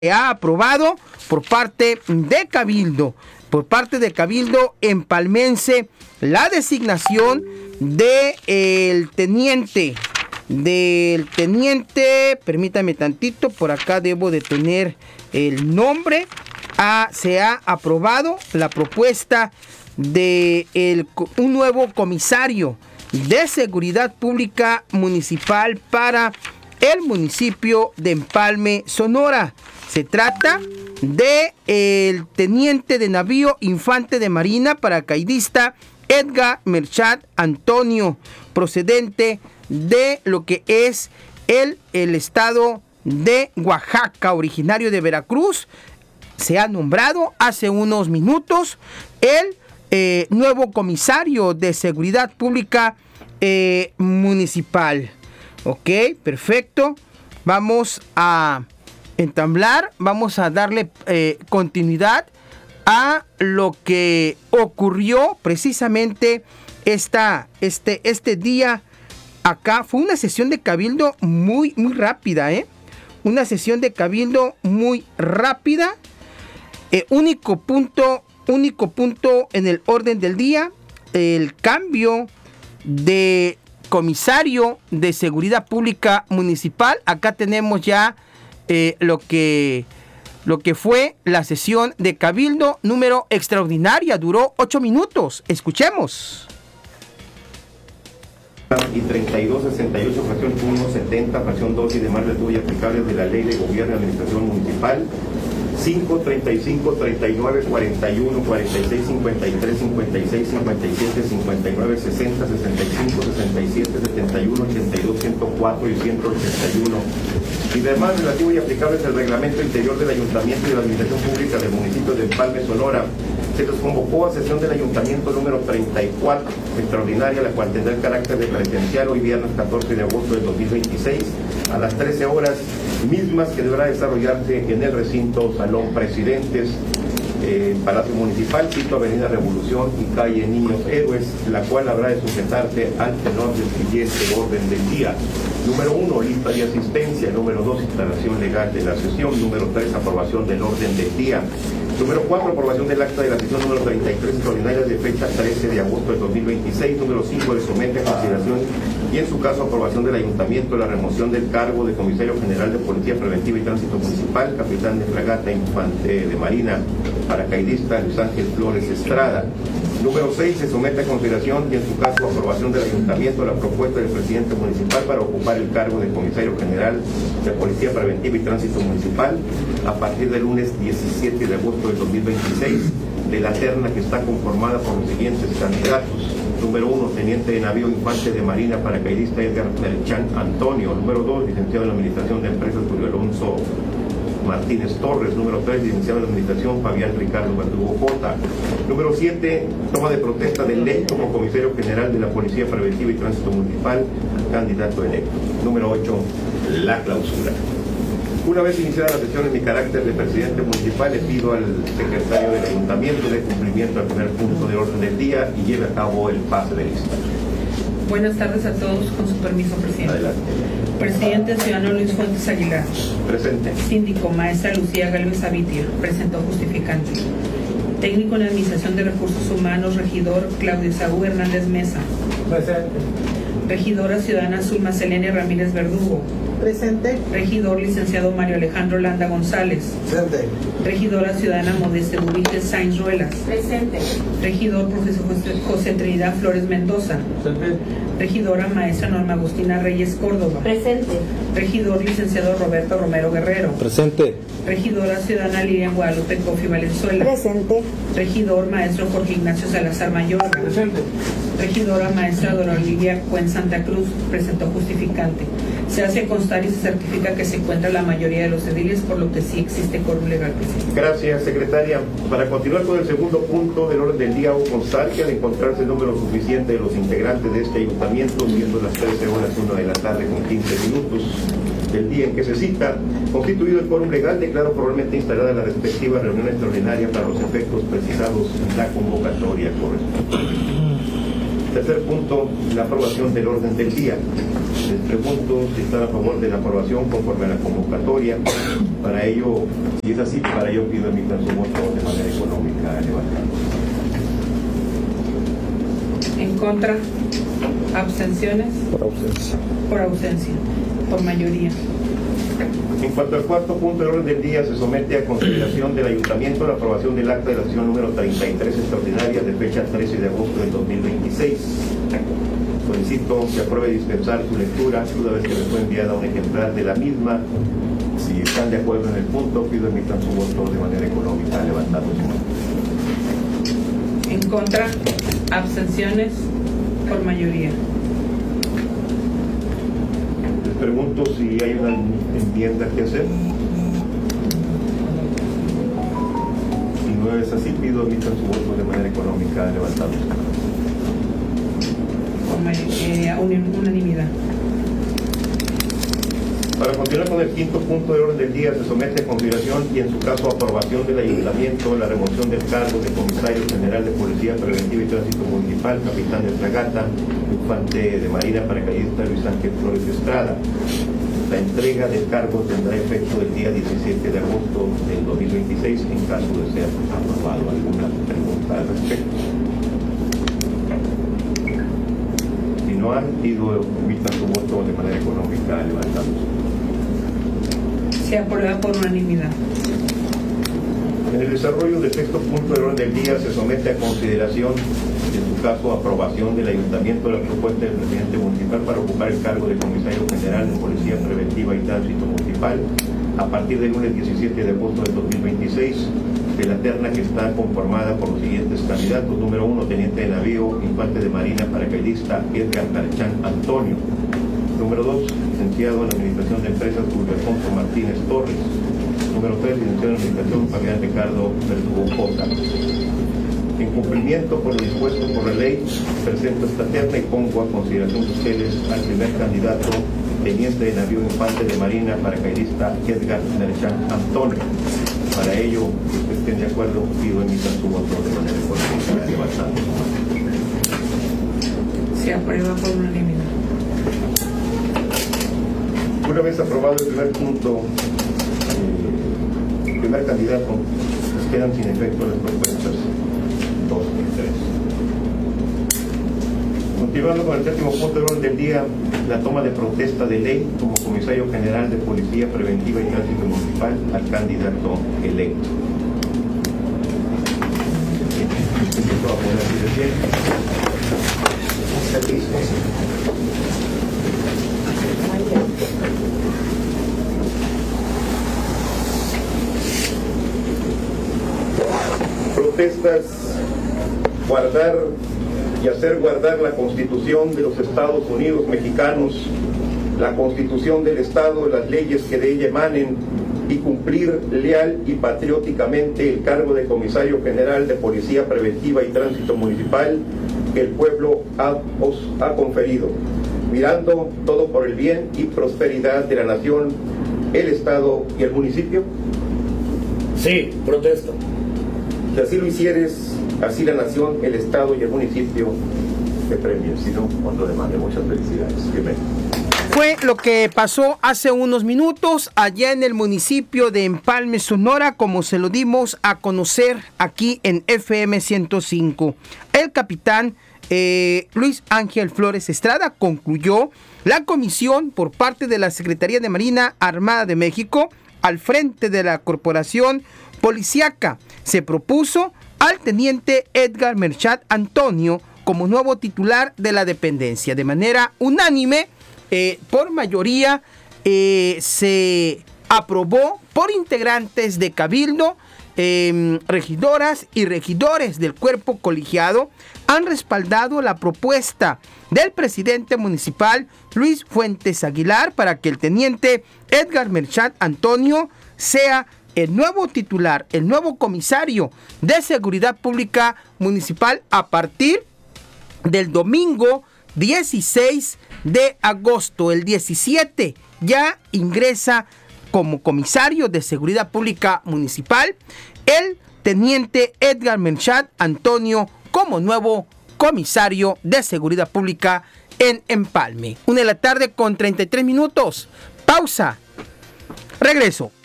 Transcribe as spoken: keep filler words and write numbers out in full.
ha aprobado por parte de Cabildo, por parte de Cabildo empalmense, la designación de el teniente, del teniente, permítame tantito, por acá debo de tener el nombre. Ah, se ha aprobado la propuesta de el, un nuevo comisario de Seguridad Pública Municipal para el municipio de Empalme, Sonora. Se trata de el teniente de navío infante de marina paracaidista Edgar Merchat Antonio, procedente de lo que es el, el estado de Oaxaca, originario de Veracruz. Se ha nombrado hace unos minutos el eh, nuevo comisario de Seguridad Pública eh, Municipal. Ok, perfecto. Vamos a entablar, vamos a darle eh, continuidad a lo que ocurrió precisamente esta, este, este día acá. Fue una sesión de cabildo muy, muy rápida, ¿eh? Una sesión de cabildo muy rápida. Eh, único punto, único punto en el orden del día, el cambio de comisario de Seguridad Pública Municipal. Acá tenemos ya eh, lo que lo que fue la sesión de Cabildo, número extraordinaria, duró ocho minutos. Escuchemos. Y treinta y dos sesenta y ocho, fracción uno setenta, fracción dos y demás virtudes aplicables de la Ley de Gobierno y Administración Municipal. cinco, treinta y cinco, treinta y nueve, cuarenta y uno, cuarenta y seis, cincuenta y tres, cincuenta y seis, cincuenta y siete, cincuenta y nueve, sesenta, sesenta y cinco, sesenta y siete, setenta y uno, ochenta y dos, ciento cuatro y ciento ochenta y uno. Y demás relativos y aplicables al reglamento interior del Ayuntamiento y de la Administración Pública del municipio de Empalme, Sonora. Se les convocó a sesión del Ayuntamiento número treinta y cuatro, extraordinaria, la cual tendrá el carácter de presencial hoy viernes catorce de agosto del dos mil veintiséis a las trece horas, mismas que deberá desarrollarse en el recinto Salón Presidentes, eh, Palacio Municipal, sitio Avenida Revolución y calle Niños Héroes, la cual habrá de sujetarse al tenor del siguiente orden del día. Número uno, lista de asistencia. Número dos, instalación legal de la sesión. Número tres, aprobación del orden del día. Número cuatro, aprobación del acta de la sesión número treinta y tres, extraordinaria de fecha trece de agosto del dos mil veintiséis. Número cinco, le somete a consideración y en su caso aprobación del Ayuntamiento la remoción del cargo de Comisario General de Policía Preventiva y Tránsito Municipal, capitán de fragata infante de marina paracaidista Luis Ángel Flores Estrada. Número seis, se somete a consideración y en su caso aprobación del Ayuntamiento la propuesta del presidente municipal para ocupar el cargo de Comisario General de Policía Preventiva y Tránsito Municipal a partir del lunes diecisiete de agosto del dos mil veintiséis, de la terna que está conformada por los siguientes candidatos. Número uno, teniente de navío infante de marina paracaidista Edgar Merchan Antonio. Número dos, licenciado en la Administración de Empresas Julio Alonso Martínez Torres. Número tres, licenciado en la Administración Fabián Ricardo Verdugo Jota. Número siete, toma de protesta de ley como Comisario General de la Policía Preventiva y Tránsito Municipal, candidato electo. Número ocho, la clausura. Una vez iniciada la sesión en mi carácter de presidente municipal, le pido al secretario del Ayuntamiento de cumplimiento al primer punto del orden del día y lleve a cabo el pase de lista. Buenas tardes a todos, con su permiso, presidente. Adelante. Presidente ciudadano Luis Fuentes Aguilar. Presente. Síndico maestra Lucía Gálvez Abitia. Presentó justificante. Técnico en Administración de Recursos Humanos, regidor Claudio Saúl Hernández Mesa. Presente. Regidora ciudadana Zulma Selene Ramírez Verdugo. Presente. Regidor licenciado Mario Alejandro Landa González. Presente. Regidora ciudadana Modeste Ubique Sainz Ruelas. Presente. Regidor profesor José Trinidad Flores Mendoza. Presente. Regidora maestra Norma Agustina Reyes Córdoba. Presente. Regidor licenciado Roberto Romero Guerrero. Presente. Regidora ciudadana Lilian Guadalupe Cofi Valenzuela. Presente. Regidor maestro Jorge Ignacio Salazar Mayorga. Presente. Regidora maestra Dora Olivia Cuen Santa Cruz. Presentó justificante. Se hace constar y se certifica que se encuentra la mayoría de los ediles, por lo que sí existe quórum legal, presidente. Gracias, secretaria. Para continuar con el segundo punto del orden del día, hago constar que al encontrarse el número suficiente de los integrantes de este ayuntamiento, siendo las trece horas una de la tarde con quince minutos del día en que se cita, constituido el quórum legal, declaro probablemente instalada la respectiva reunión extraordinaria para los efectos precisados en la convocatoria correspondiente. Tercer punto, la aprobación del orden del día. Les pregunto si están a favor de la aprobación conforme a la convocatoria. Para ello, si es así, para ello pido emitan su voto de manera económica levantada. En contra, abstenciones. Por ausencia. Por ausencia, por mayoría. En cuanto al cuarto punto del orden del día, se somete a consideración del Ayuntamiento la aprobación del acta de la sesión número treinta y tres extraordinaria de fecha trece de agosto del dos mil veintiséis. Solicito que apruebe dispensar su lectura, toda vez que les fue enviada un ejemplar de la misma. Si están de acuerdo en el punto, pido emitan su voto de manera económica, levantando su mano. En contra, abstenciones, por mayoría. Les pregunto si hay una enmienda que hacer. Si no es así, pido emitan su voto de manera económica, levantando su mano. Por mayoría, unanimidad. Para continuar con el quinto punto del orden del día, se somete a consideración y en su caso aprobación del Ayuntamiento la remoción del cargo de Comisario General de Policía Preventiva y Tránsito Municipal, Capitán de Fragata, Infante de Marina Paracaidista Luis Ángel Flores Estrada. La entrega del cargo tendrá efecto el día diecisiete de agosto del dos mil veintiséis en caso de ser aprobado. ¿Alguna pregunta al respecto? Si no han, pido emitan su voto de manera económica levantando. Se aprueba por unanimidad. En el desarrollo del sexto punto del orden del día se somete a consideración, en su caso aprobación del Ayuntamiento, la propuesta del presidente municipal para ocupar el cargo de Comisario General de Policía Preventiva y Tránsito Municipal a partir del lunes diecisiete de agosto del dos mil veintiséis, de la terna que está conformada por los siguientes candidatos. Número uno, Teniente de Navío, Infante de Marina Paracaidista Edgar Merchán Antonio. Número dos, licenciado en Administración de Empresas Julio Alfonso Martínez Torres. Número tres, licenciado en Administración Fabián Ricardo Verdugo Jota. En cumplimiento por lo dispuesto por la ley, presento esta terna y pongo a consideración de ustedes al primer candidato, Teniente de Navío Infante de Marina Paracaidista Edgar Merchán Antonio. Para ello, si estén de acuerdo, pido emitan su voto de manera económica, levantando su mano. Se aprueba por unanimidad. Una vez aprobado el primer punto, el eh, primer candidato, pues quedan sin efecto las propuestas dos y tres. Continuando con el séptimo punto del orden del día, la toma de protesta de ley como Comisario General de Policía Preventiva y Tránsito Municipal al candidato electo. Empiezo a poner así de pie. Protestas, guardar y hacer guardar la Constitución de los Estados Unidos mexicanos, la Constitución del Estado, las leyes que de ella emanen, y cumplir leal y patrióticamente el cargo de Comisario General de Policía Preventiva y Tránsito Municipal que el pueblo ha, os ha conferido, mirando todo por el bien y prosperidad de la nación, el Estado y el municipio. Sí, protesto. Si así lo hicieres, así la nación, el Estado y el municipio te premien. Si no, cuando demande, muchas felicidades. Bienvenido. Fue lo que pasó hace unos minutos allá en el municipio de Empalme, Sonora, como se lo dimos a conocer aquí en F M ciento cinco. El capitán eh, Luis Ángel Flores Estrada concluyó la comisión por parte de la Secretaría de Marina Armada de México al frente de la Corporación Policíaca. Se propuso al teniente Edgar Merchán Antonio como nuevo titular de la dependencia. De manera unánime, eh, por mayoría, eh, se aprobó por integrantes de Cabildo, eh, regidoras y regidores del cuerpo colegiado han respaldado la propuesta del presidente municipal Luis Fuentes Aguilar para que el teniente Edgar Merchán Antonio sea el nuevo titular, el nuevo comisario de Seguridad Pública Municipal a partir del domingo dieciséis de agosto. El diecisiete ya ingresa como comisario de Seguridad Pública Municipal el teniente Edgar Merchán Antonio como nuevo comisario de Seguridad Pública en Empalme. Una de la tarde con treinta y tres minutos. Pausa. Regreso.